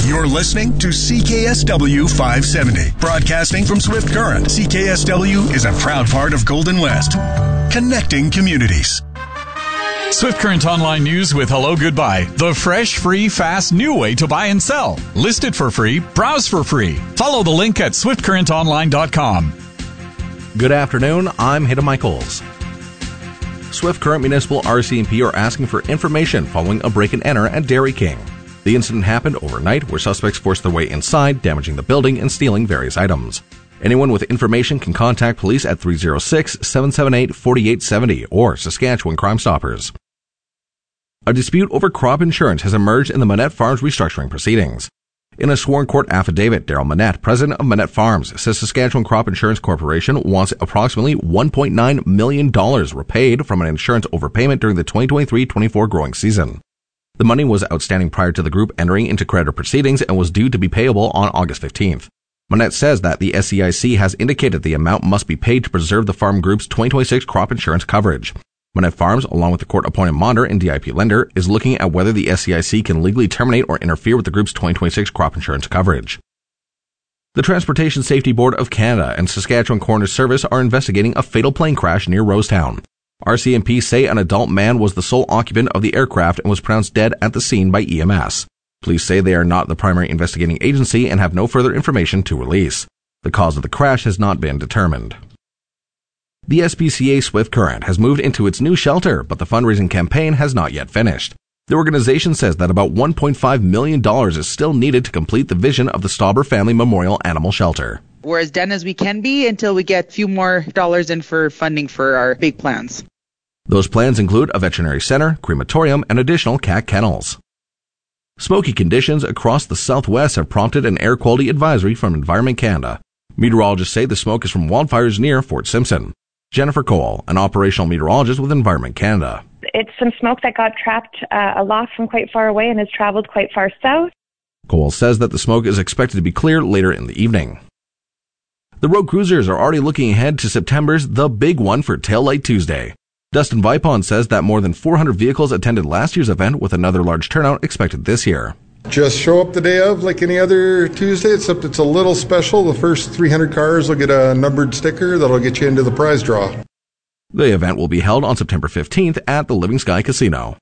You're listening to CKSW 570. Broadcasting from Swift Current, CKSW is a proud part of Golden West. Connecting communities. Swift Current Online News with Hello Goodbye. The fresh, free, fast, new way to buy and sell. List it for free. Browse for free. Follow the link at swiftcurrentonline.com. Good afternoon. I'm Hayden Michaels. Swift Current Municipal RCMP are asking for information following a break-and-enter at Dairy King. The incident happened overnight where suspects forced their way inside, damaging the building and stealing various items. Anyone with information can contact police at 306-778-4870 or Saskatchewan Crime Stoppers. A dispute over crop insurance has emerged in the Manette Farms restructuring proceedings. In a sworn court affidavit, Daryl Manette, president of Manette Farms, says Saskatchewan Crop Insurance Corporation wants approximately $1.9 million repaid from an insurance overpayment during the 2023-24 growing season. The money was outstanding prior to the group entering into creditor proceedings and was due to be payable on August 15th. Manette says that the SCIC has indicated the amount must be paid to preserve the farm group's 2026 crop insurance coverage. Manette Farms, along with the court-appointed monitor and DIP lender, is looking at whether the SCIC can legally terminate or interfere with the group's 2026 crop insurance coverage. The Transportation Safety Board of Canada and Saskatchewan Coroner's Service are investigating a fatal plane crash near Rosetown. RCMP say an adult man was the sole occupant of the aircraft and was pronounced dead at the scene by EMS. Police say they are not the primary investigating agency and have no further information to release. The cause of the crash has not been determined. The SPCA Swift Current has moved into its new shelter, but the fundraising campaign has not yet finished. The organization says that about $1.5 million is still needed to complete the vision of the Stauber Family Memorial Animal Shelter. We're as done as we can be until we get a few more dollars in for funding for our big plans. Those plans include a veterinary center, crematorium, and additional cat kennels. Smoky conditions across the southwest have prompted an air quality advisory from Environment Canada. Meteorologists say the smoke is from wildfires near Fort Simpson. Jennifer Cole, an operational meteorologist with Environment Canada. It's some smoke that got trapped aloft from quite far away and has traveled quite far south. Cole says that the smoke is expected to be clear later in the evening. The road cruisers are already looking ahead to September's The Big One for Taillight Tuesday. Dustin Vipon says that more than 400 vehicles attended last year's event with another large turnout expected this year. Just show up the day of like any other Tuesday, except it's a little special. The first 300 cars will get a numbered sticker that'll get you into the prize draw. The event will be held on September 15th at the Living Sky Casino.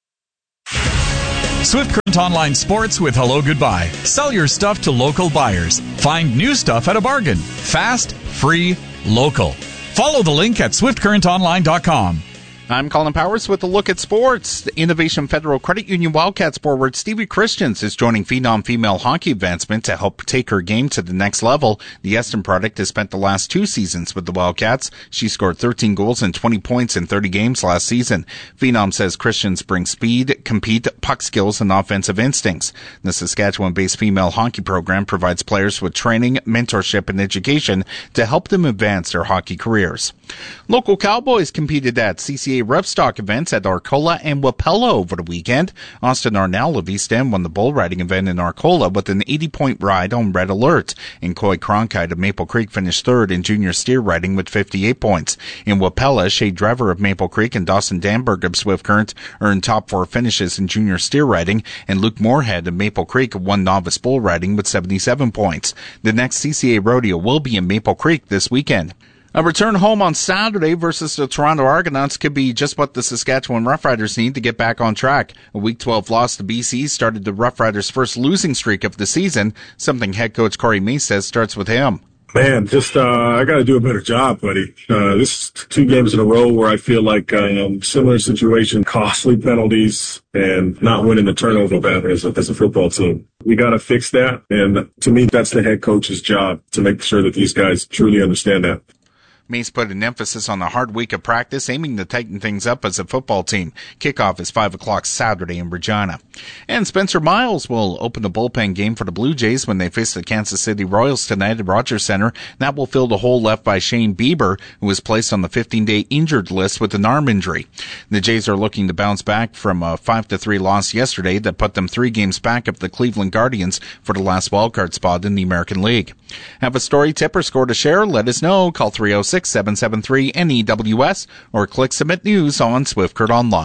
Swift Current Online Sports with Hello Goodbye. Sell your stuff to local buyers. Find new stuff at a bargain. Fast, free, local. Follow the link at swiftcurrentonline.com. I'm Colin Powers with a look at sports. The Innovation Federal Credit Union Wildcats forward Stevie Christians is joining Phenom Female Hockey Advancement to help take her game to the next level. The Eston product has spent the last 2 seasons with the Wildcats. She scored 13 goals and 20 points in 30 games last season. Phenom says Christians bring speed, compete, puck skills, and offensive instincts. The Saskatchewan-based female hockey program provides players with training, mentorship, and education to help them advance their hockey careers. Local Cowboys competed at CCA Revstock events at Arcola and Wapella over the weekend. Austin Arnell of East End won the bull riding event in Arcola with an 80-point ride on Red Alert. And Coy Cronkite of Maple Creek finished third in junior steer riding with 58 points. In Wapella, Shay Drever of Maple Creek and Dawson Danberg of Swift Current earned top 4 finishes in junior steer riding, and Luke Moorhead of Maple Creek won novice bull riding with 77 points. The next CCA rodeo will be in Maple Creek this weekend. A return home on Saturday versus the Toronto Argonauts could be just what the Saskatchewan Roughriders need to get back on track. A Week 12 loss to BC started the Roughriders' first losing streak of the season, something head coach Corey Mace says starts with him. Man, just I got to do a better job, buddy. This is 2 games in a row where I feel like similar situation, costly penalties, and not winning the turnover battle as a football team. We got to fix that, and to me, that's the head coach's job to make sure that these guys truly understand that. Mace put an emphasis on a hard week of practice, aiming to tighten things up as a football team. Kickoff is 5 o'clock Saturday in Regina. And Spencer Miles will open the bullpen game for the Blue Jays when they face the Kansas City Royals tonight at Rogers Center. That will fill the hole left by Shane Bieber, who was placed on the 15-day injured list with an arm injury. The Jays are looking to bounce back from a 5-3 loss yesterday that put them 3 games back of the Cleveland Guardians for the last wildcard spot in the American League. Have a story, tip, or score to share? Let us know. Call 306-773-NEWS or click Submit News on Swift Current Online.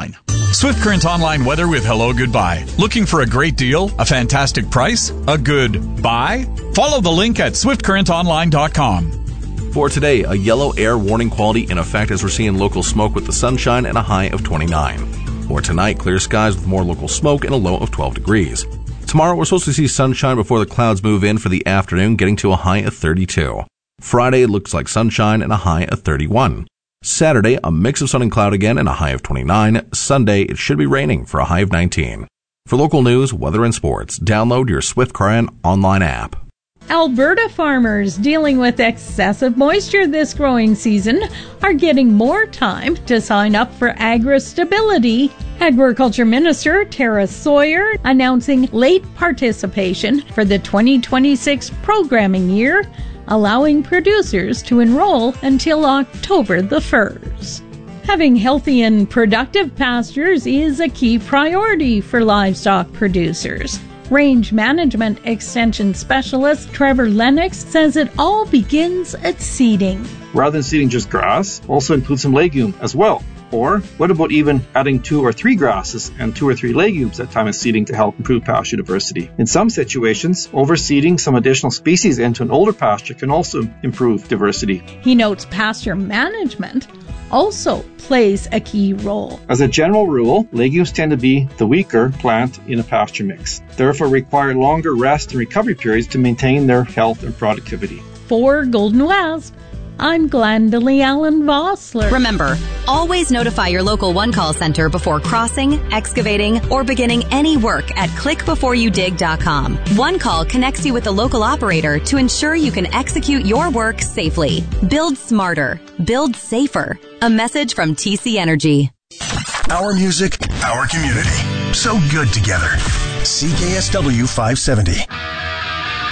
Swift Current Online weather with Hello Goodbye. Looking for a great deal? A fantastic price? A good buy? Follow the link at swiftcurrentonline.com. For today, a yellow air warning quality in effect as we're seeing local smoke with the sunshine and a high of 29. For tonight, clear skies with more local smoke and a low of 12 degrees. Tomorrow, we're supposed to see sunshine before the clouds move in for the afternoon, getting to a high of 32. Friday, it looks like sunshine and a high of 31. Saturday, a mix of sun and cloud again and a high of 29. Sunday, it should be raining for a high of 19. For local news, weather, and sports, download your Swift Current online app. Alberta farmers dealing with excessive moisture this growing season are getting more time to sign up for AgriStability. Agriculture Minister Tara Sawyer announcing late participation for the 2026 programming year, allowing producers to enroll until October the 1st. Having healthy and productive pastures is a key priority for livestock producers. Range Management Extension Specialist Trevor Lennox says it all begins at seeding. Rather than seeding just grass, also include some legume as well. Or what about even adding 2 or 3 grasses and 2 or 3 legumes at time of seeding to help improve pasture diversity? In some situations, overseeding some additional species into an older pasture can also improve diversity. He notes pasture management also plays a key role. As a general rule, legumes tend to be the weaker plant in a pasture mix, therefore require longer rest and recovery periods to maintain their health and productivity. For Golden West, I'm Glendalee Allen Vossler. Remember, always notify your local one-call center before crossing, excavating, or beginning any work at clickbeforeyoudig.com. One Call connects you with the local operator to ensure you can execute your work safely. Build smarter. Build safer. A message from TC Energy. Our music, our community. So good together. CKSW 570.